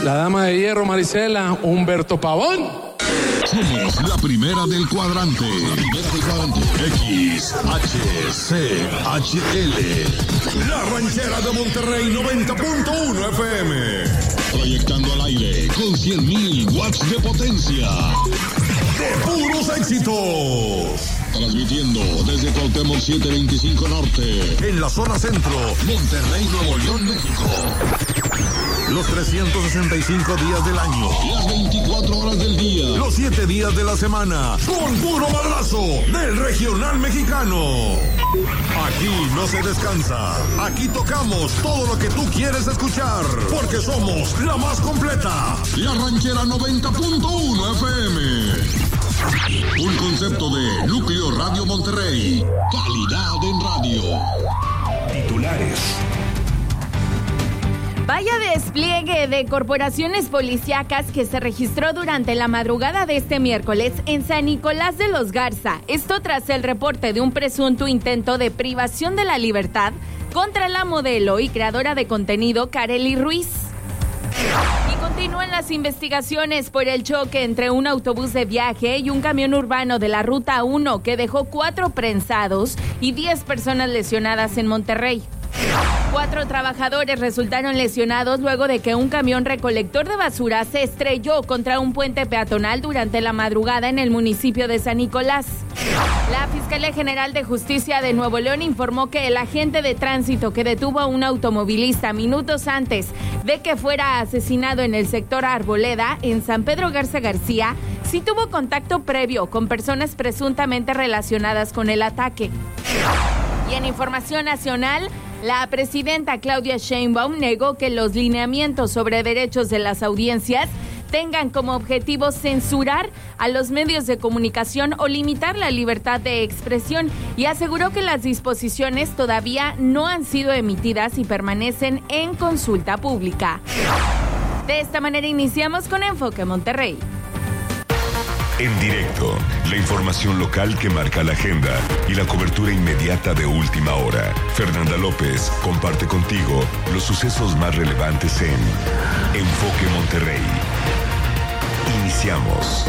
la dama de hierro Marisela, Humberto Pavón. Somos la primera del cuadrante. XHCHL. La ranchera de Monterrey 90.1 FM. Proyectando al aire con 100,000 watts de potencia. De puros éxitos. Transmitiendo desde Cuauhtémoc 725 Norte. En la zona centro. Monterrey, Nuevo León, México. Los 365 días del año. Las 24 horas del día. Los 7 días de la semana. Con puro madrazo del regional mexicano. Aquí no se descansa. Aquí tocamos todo lo que tú quieres escuchar. Porque somos la más completa. La ranchera 90.1 FM. Un concepto de Núcleo Radio Monterrey. Calidad en radio. Titulares. Vaya despliegue de corporaciones policíacas que se registró durante la madrugada de este miércoles en San Nicolás de los Garza. Esto tras el reporte de un presunto intento de privación de la libertad contra la modelo y creadora de contenido Karely Ruiz. Y continúan las investigaciones por el choque entre un autobús de viaje y un camión urbano de la Ruta 1 que dejó 4 prensados y 10 personas lesionadas en Monterrey. 4 trabajadores resultaron lesionados luego de que un camión recolector de basura se estrelló contra un puente peatonal durante la madrugada en el municipio de San Nicolás. La Fiscalía General de Justicia de Nuevo León informó que el agente de tránsito que detuvo a un automovilista minutos antes de que fuera asesinado en el sector Arboleda, en San Pedro Garza García, sí tuvo contacto previo con personas presuntamente relacionadas con el ataque. Y en información nacional, la presidenta Claudia Sheinbaum negó que los lineamientos sobre derechos de las audiencias tengan como objetivo censurar a los medios de comunicación o limitar la libertad de expresión y aseguró que las disposiciones todavía no han sido emitidas y permanecen en consulta pública. De esta manera iniciamos con Enfoque Monterrey. En directo, la información local que marca la agenda y la cobertura inmediata de última hora. Fernanda López comparte contigo los sucesos más relevantes en Enfoque Monterrey. Iniciamos.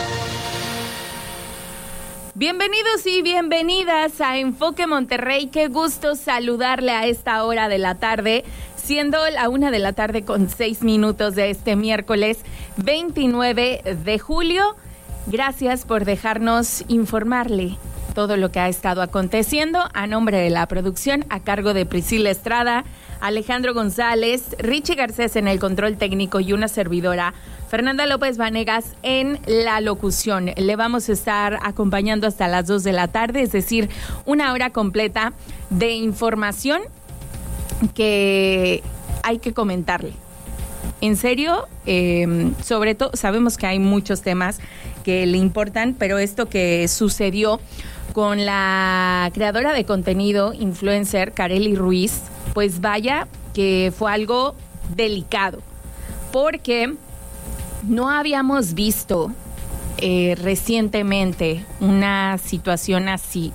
Bienvenidos y bienvenidas a Enfoque Monterrey. Qué gusto saludarle a esta hora de la tarde, siendo la 1:06 p.m. de este miércoles 29 de julio. Gracias por dejarnos informarle todo lo que ha estado aconteciendo. A nombre de la producción, a cargo de Priscila Estrada, Alejandro González, Richie Garcés en el control técnico y una servidora, Fernanda López Vanegas en la locución. Le vamos a estar acompañando hasta las 2 de la tarde, es decir, una hora completa de información que hay que comentarle. En serio, sobre todo, sabemos que hay muchos temas que le importan, pero esto que sucedió con la creadora de contenido, influencer, Karely Ruiz, pues vaya que fue algo delicado, porque no habíamos visto recientemente una situación así,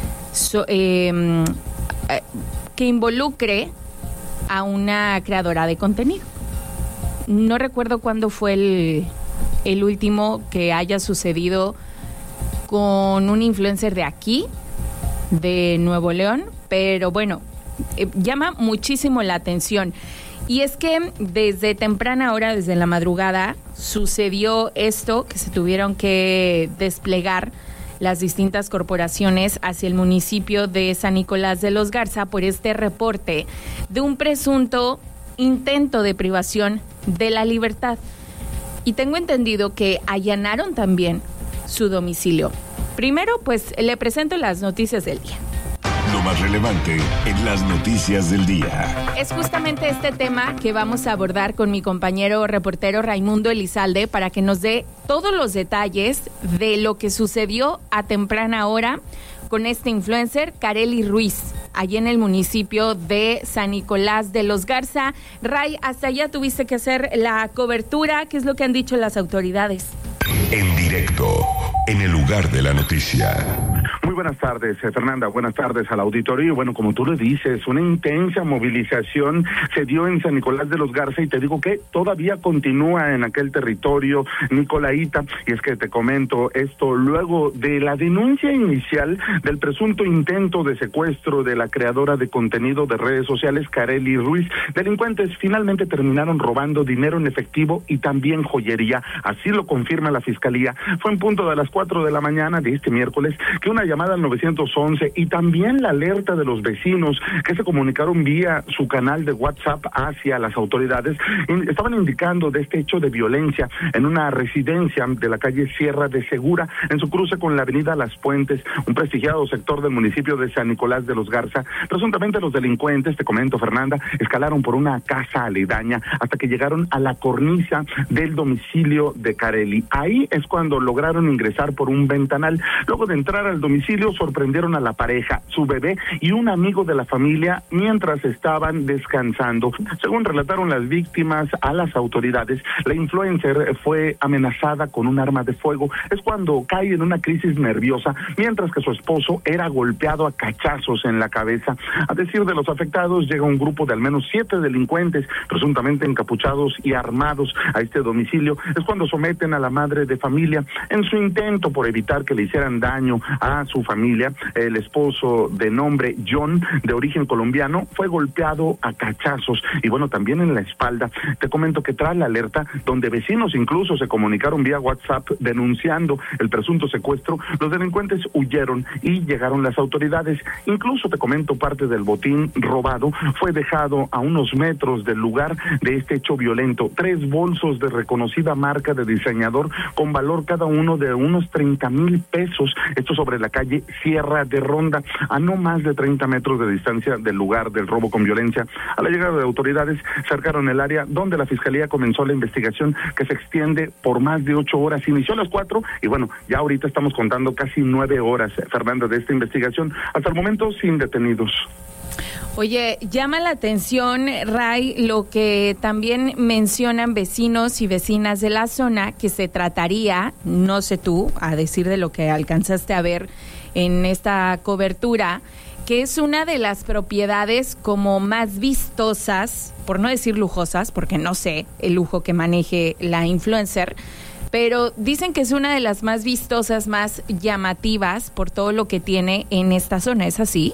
que involucre a una creadora de contenido. No recuerdo cuándo fue el último que haya sucedido con un influencer de aquí, de Nuevo León, pero bueno, llama muchísimo la atención. Y es que desde temprana hora, desde la madrugada, sucedió esto, que se tuvieron que desplegar las distintas corporaciones hacia el municipio de San Nicolás de los Garza por este reporte de un presunto intento de privación de la libertad. Y tengo entendido que allanaron también su domicilio. Primero, pues, le presento las noticias del día. Lo más relevante en las noticias del día. Es justamente este tema que vamos a abordar con mi compañero reportero Raimundo Elizalde para que nos dé todos los detalles de lo que sucedió a temprana hora con este influencer, Karely Ruiz, allí en el municipio de San Nicolás de los Garza. Ray, hasta allá tuviste que hacer la cobertura. ¿Qué es lo que han dicho las autoridades? En directo, en el lugar de la noticia. Muy buenas tardes, Fernanda. Buenas tardes al auditorio. Bueno, como tú le dices, una intensa movilización se dio en San Nicolás de los Garza y te digo que todavía continúa en aquel territorio nicolaíta. Y es que te comento esto luego de la denuncia inicial del presunto intento de secuestro de la creadora de contenido de redes sociales, Karely Ruiz. Delincuentes finalmente terminaron robando dinero en efectivo y también joyería. Así lo confirma la Fiscalía. Fue en punto de las 4 de la mañana de este miércoles que una llamada al 911 y también la alerta de los vecinos que se comunicaron vía su canal de WhatsApp hacia las autoridades estaban indicando de este hecho de violencia en una residencia de la calle Sierra de Segura, en su cruce con la avenida Las Puentes, un prestigiado sector del municipio de San Nicolás de los Garza. Presuntamente los delincuentes, te comento, Fernanda, escalaron por una casa aledaña hasta que llegaron a la cornisa del domicilio de Karely. Ahí es cuando lograron ingresar por un ventanal. Luego de entrar al domicilio, sorprendieron a la pareja, su bebé y un amigo de la familia mientras estaban descansando. Según relataron las víctimas a las autoridades, la influencer fue amenazada con un arma de fuego. Es cuando cae en una crisis nerviosa, mientras que su esposo era golpeado a cachazos en la cabeza. A decir de los afectados, llega un grupo de al menos 7 delincuentes, presuntamente encapuchados y armados, a este domicilio. Es cuando someten a la madre de familia. En su intento por evitar que le hicieran daño a su familia, el esposo de nombre John, de origen colombiano, fue golpeado a cachazos y bueno, también en la espalda. Te comento que tras la alerta, donde vecinos incluso se comunicaron vía WhatsApp denunciando el presunto secuestro, los delincuentes huyeron y llegaron las autoridades. Incluso te comento, parte del botín robado fue dejado a unos metros del lugar de este hecho violento. 3 bolsos de reconocida marca de diseñador con valor cada uno de unos 30,000 pesos. Esto sobre la calle Sierra de Ronda, a no más de 30 metros de distancia del lugar del robo con violencia. A la llegada de autoridades, cercaron el área donde la Fiscalía comenzó la investigación, que se extiende por más de 8 horas. Inició a las 4 y bueno, ya ahorita estamos contando casi 9 horas, Fernanda, de esta investigación. Hasta el momento, sin detenidos. Oye, llama la atención, Ray, lo que también mencionan vecinos y vecinas de la zona, que se trataría, no sé tú, a decir de lo que alcanzaste a ver en esta cobertura, que es una de las propiedades como más vistosas, por no decir lujosas, porque no sé el lujo que maneje la influencer, pero dicen que es una de las más vistosas, más llamativas por todo lo que tiene en esta zona. ¿Es así?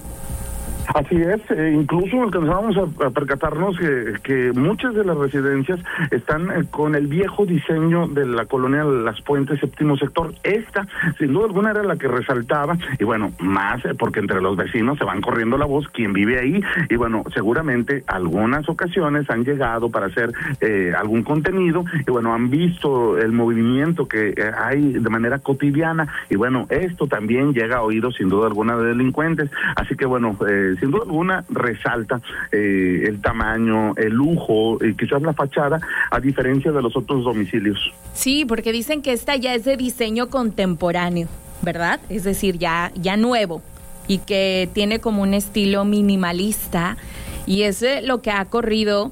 Así es, incluso alcanzábamos a percatarnos que muchas de las residencias están con el viejo diseño de la colonia Las Puentes, séptimo sector. Esta, sin duda alguna, era la que resaltaba, y bueno, más porque entre los vecinos se van corriendo la voz, quién vive ahí, y bueno, seguramente algunas ocasiones han llegado para hacer algún contenido, y bueno, han visto el movimiento que hay de manera cotidiana, y bueno, esto también llega a oídos, sin duda alguna, de delincuentes. Así que bueno, sin duda alguna resalta el tamaño, el lujo y quizás la fachada, a diferencia de los otros domicilios. Sí, porque dicen que esta ya es de diseño contemporáneo, ¿verdad? Es decir, ya nuevo, y que tiene como un estilo minimalista, y es lo que ha corrido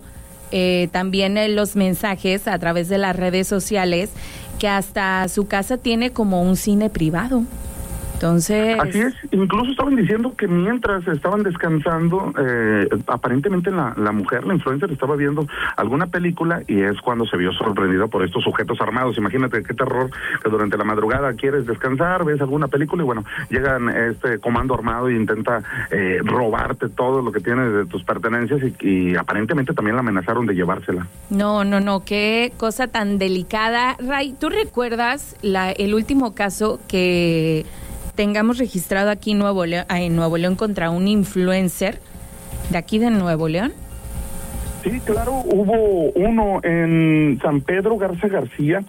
también en los mensajes a través de las redes sociales, que hasta su casa tiene como un cine privado. Entonces... Así es, incluso estaban diciendo que mientras estaban descansando, aparentemente la mujer, la influencer, estaba viendo alguna película, y es cuando se vio sorprendida por estos sujetos armados. Imagínate qué terror, que durante la madrugada quieres descansar, ves alguna película y bueno, llegan este comando armado y intenta robarte todo lo que tienes de tus pertenencias, y aparentemente también la amenazaron de llevársela. No, qué cosa tan delicada. Ray, ¿tú recuerdas el último caso que tengamos registrado aquí en Nuevo León contra un influencer de aquí de Nuevo León? Sí, claro, hubo uno en San Pedro Garza García,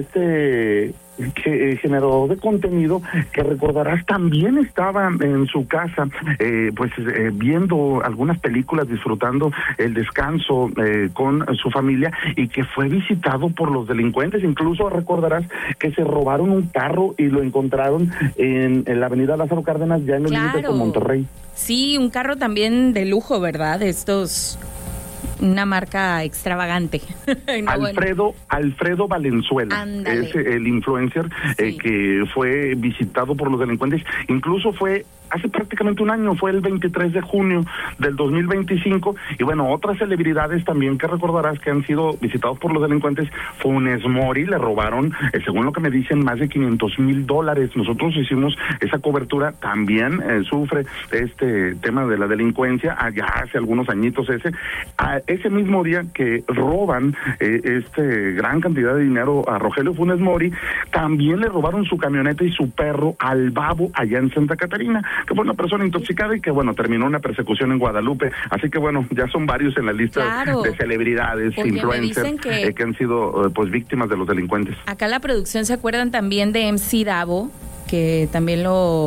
generador de contenido, que recordarás también estaba en su casa, viendo algunas películas, disfrutando el descanso con su familia, y que fue visitado por los delincuentes. Incluso recordarás que se robaron un carro y lo encontraron en la avenida Lázaro Cárdenas, ya en el límite con Monterrey. Sí, un carro también de lujo, ¿verdad? Estos una marca extravagante. No, Alfredo Valenzuela. Ándale. Es el influencer Sí. que fue visitado por los delincuentes. Incluso fue hace prácticamente un año, fue el 23 de junio del 2025. Y bueno, otras celebridades también que recordarás que han sido visitados por los delincuentes. Funes Mori, le robaron, según lo que me dicen, más de $500,000. Nosotros hicimos esa cobertura. También sufre este tema de la delincuencia allá hace algunos añitos. Ese mismo día que roban gran cantidad de dinero a Rogelio Funes Mori, también le robaron su camioneta y su perro al Babo allá en Santa Catarina, que fue una persona intoxicada y que bueno, terminó una persecución en Guadalupe. Así que bueno, ya son varios en la lista de celebridades, influencers que han sido pues víctimas de los delincuentes. Acá la producción se acuerdan también de MC Davo, que también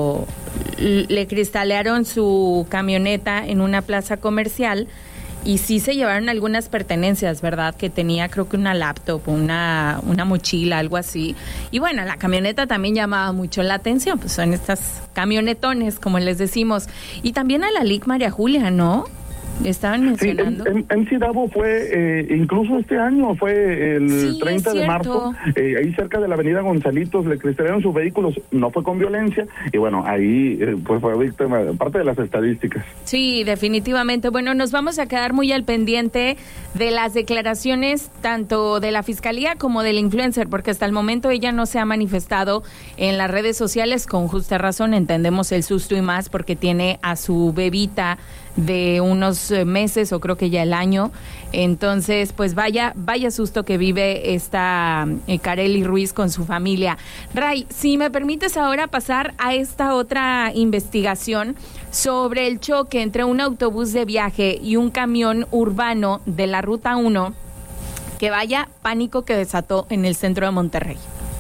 le cristalearon su camioneta en una plaza comercial. Y sí se llevaron algunas pertenencias, ¿verdad? Que tenía, creo que una laptop, una mochila, algo así. Y bueno, la camioneta también llamaba mucho la atención, pues son estas camionetones, como les decimos. Y también a la LIC María Julia, ¿no? Estaban mencionando. Sí, MC Davo fue, incluso este año, fue el 30 de marzo, ahí cerca de la avenida Gonzalitos, le cristalearon sus vehículos, no fue con violencia, y bueno, ahí pues fue víctima, parte de las estadísticas. Sí, definitivamente. Bueno, nos vamos a quedar muy al pendiente de las declaraciones tanto de la Fiscalía como del influencer, porque hasta el momento ella no se ha manifestado en las redes sociales, con justa razón, entendemos el susto y más, porque tiene a su bebita de unos meses o creo que ya el año. Entonces, pues vaya susto que vive esta Karely Ruiz con su familia. Ray, si me permites ahora pasar a esta otra investigación sobre el choque entre un autobús de viaje y un camión urbano de la Ruta 1, que vaya pánico que desató en el centro de Monterrey.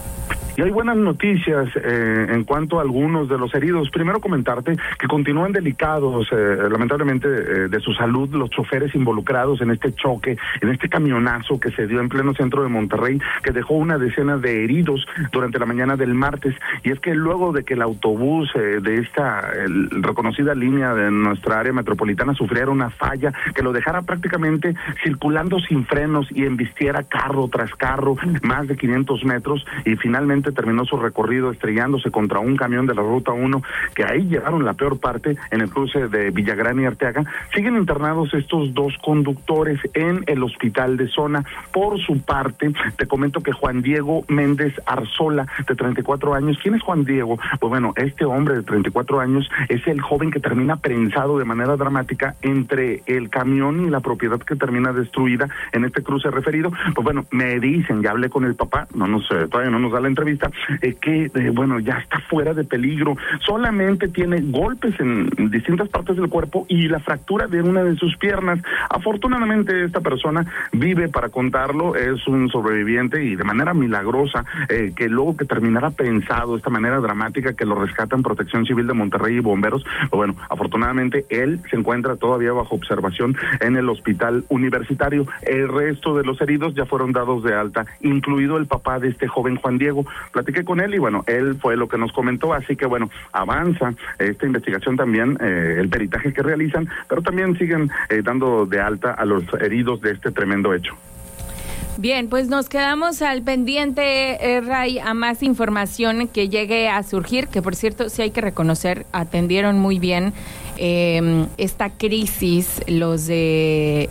Y hay buenas noticias en cuanto a algunos de los heridos. Primero comentarte que continúan delicados, lamentablemente, de su salud los choferes involucrados en este choque, en este camionazo que se dio en pleno centro de Monterrey, que dejó una decena de heridos durante la mañana del martes. Y es que luego de que el autobús de esta reconocida línea de nuestra área metropolitana sufriera una falla que lo dejara prácticamente circulando sin frenos y embistiera carro tras carro, más de 500 metros, y finalmente terminó su recorrido estrellándose contra un camión de la Ruta 1, que ahí llevaron la peor parte en el cruce de Villagrán y Arteaga. Siguen internados estos dos conductores en el hospital de zona. Por su parte, te comento que Juan Diego Méndez Arzola, de 34 años. ¿Quién es Juan Diego? Pues bueno, este hombre de 34 años es el joven que termina prensado de manera dramática entre el camión y la propiedad que termina destruida en este cruce referido. Pues bueno, me dicen, ya hablé con el papá, todavía no nos da la entrevista, que bueno, ya está fuera de peligro, solamente tiene golpes en distintas partes del cuerpo y la fractura de una de sus piernas. Afortunadamente esta persona vive para contarlo, es un sobreviviente, y de manera milagrosa, que luego que terminara prensado de esta manera dramática, que lo rescatan Protección Civil de Monterrey y bomberos, bueno, afortunadamente él se encuentra todavía bajo observación en el hospital universitario. El resto de los heridos ya fueron dados de alta, incluido el papá de este joven Juan Diego. Platiqué con él y bueno, él fue lo que nos comentó, así que bueno, avanza esta investigación también, el peritaje que realizan, pero también siguen dando de alta a los heridos de este tremendo hecho. Bien, pues nos quedamos al pendiente, Ray, a más información que llegue a surgir, que por cierto, sí hay que reconocer, atendieron muy bien esta crisis los de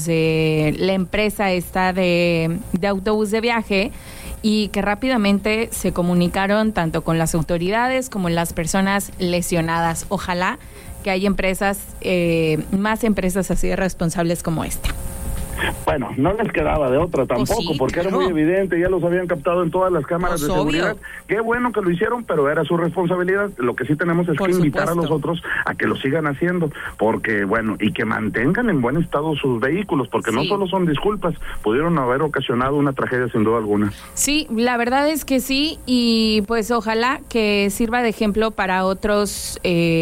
la empresa esta de autobús de viaje, y que rápidamente se comunicaron tanto con las autoridades como las personas lesionadas. Ojalá que haya empresas, más empresas así de responsables como esta. Bueno, no les quedaba de otra tampoco, sí, porque claro, era muy evidente, ya los habían captado en todas las cámaras de seguridad. Obvio. Qué bueno que lo hicieron, pero era su responsabilidad. Lo que sí tenemos es que invitar a los otros a que lo sigan haciendo, porque bueno, y que mantengan en buen estado sus vehículos, porque no solo son disculpas, pudieron haber ocasionado una tragedia sin duda alguna. Sí, la verdad es que sí, y pues ojalá que sirva de ejemplo para otros,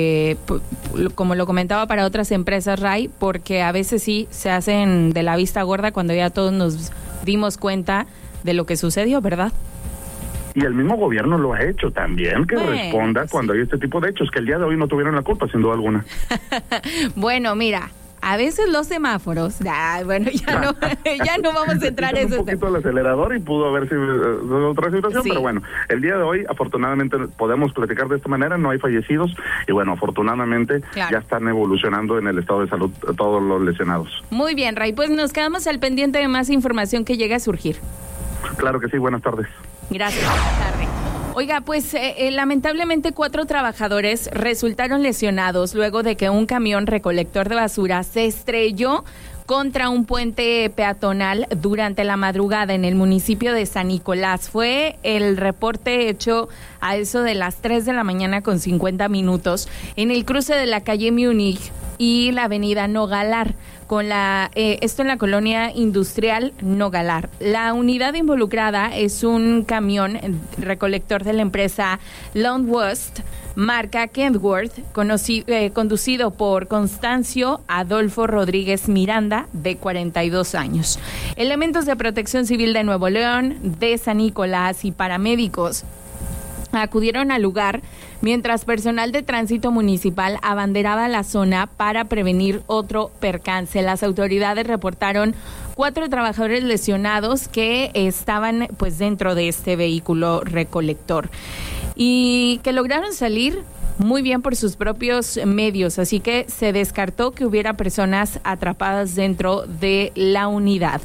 como lo comentaba, para otras empresas, Ray, porque a veces sí se hacen de la vista gorda cuando ya todos nos dimos cuenta de lo que sucedió, ¿verdad? Y el mismo gobierno lo ha hecho también, que responda cuando hay este tipo de hechos, que el día de hoy no tuvieron la culpa, sin duda alguna. Bueno, mira, a veces los semáforos, bueno, ya no vamos a entrar en eso. Un poquito el acelerador y pudo haber sido otra situación, sí. Pero bueno, el día de hoy afortunadamente podemos platicar de esta manera, no hay fallecidos y bueno, afortunadamente ya están evolucionando en el estado de salud todos los lesionados. Muy bien, Ray, pues nos quedamos al pendiente de más información que llegue a surgir. Claro que sí, buenas tardes. Gracias, buenas tardes. Oiga, pues lamentablemente 4 trabajadores resultaron lesionados luego de que un camión recolector de basura se estrelló contra un puente peatonal durante la madrugada en el municipio de San Nicolás. Fue el reporte hecho a eso de las 3 de la mañana con 50 minutos en el cruce de la calle Múnich y la avenida Nogalar, esto en la colonia industrial Nogalar. La unidad involucrada es un camión recolector de la empresa Lone West, marca Kentworth, conducido por Constancio Adolfo Rodríguez Miranda, de 42 años. Elementos de Protección Civil de Nuevo León, de San Nicolás y paramédicos acudieron al lugar mientras personal de tránsito municipal abanderaba la zona para prevenir otro percance. Las autoridades reportaron 4 trabajadores lesionados que estaban pues dentro de este vehículo recolector y que lograron salir muy bien por sus propios medios, así que se descartó que hubiera personas atrapadas dentro de la unidad.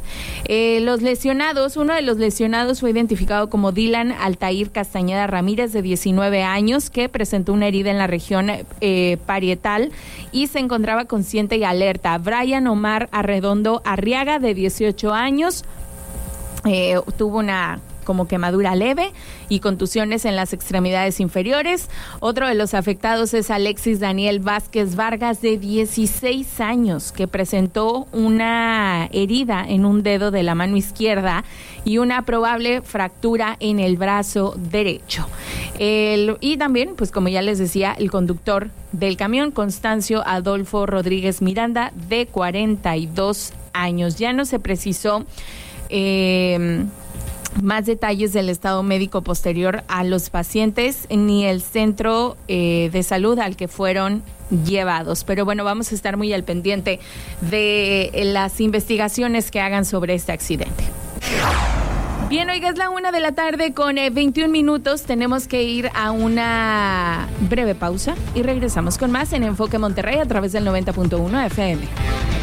Uno de los lesionados fue identificado como Dylan Altair Castañeda Ramírez, de 19 años, que presentó una herida en la región parietal y se encontraba consciente y alerta. Brian Omar Arredondo Arriaga, de 18 años, tuvo una como quemadura leve y contusiones en las extremidades inferiores. Otro de los afectados es Alexis Daniel Vázquez Vargas, de 16 años, que presentó una herida en un dedo de la mano izquierda y una probable fractura en el brazo derecho. Y también, pues como ya les decía, el conductor del camión, Constancio Adolfo Rodríguez Miranda, de 42 años. Ya no se precisó más detalles del estado médico posterior a los pacientes ni el centro de salud al que fueron llevados. Pero bueno, vamos a estar muy al pendiente de las investigaciones que hagan sobre este accidente. Bien, oiga, es la 1:00 p.m. con 21 minutos. Tenemos que ir a una breve pausa y regresamos con más en Enfoque Monterrey a través del 90.1 FM.